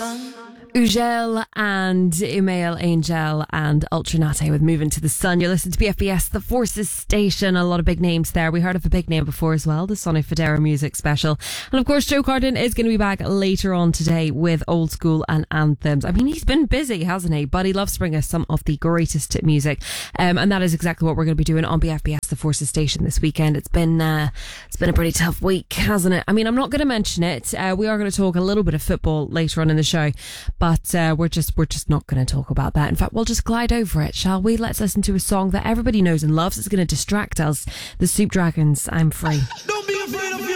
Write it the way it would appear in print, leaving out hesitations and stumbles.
Ugel and Email Angel and Ultranate with Moving to the Sun. You're listening to BFBS, the Forces Station. A lot of big names there. We heard of a big name before as well, the Sonny Fodera Music Special. And of course, Joe Carden is going to be back later on today with Old School and Anthems. I mean, he's been busy, hasn't he? But he loves to bring us some of the greatest music. And that is exactly what we're going to be doing on BFBS, the Forces Station this weekend. It's been a pretty tough week, hasn't it? I mean, I'm not going to mention it. We are going to talk a little bit of football later on in the show. But we're just not going to talk about that. In fact, we'll just glide over it, shall we? Let's listen to a song that everybody knows and loves. It's going to distract us. The Soup Dragons, I'm Free. Don't be afraid of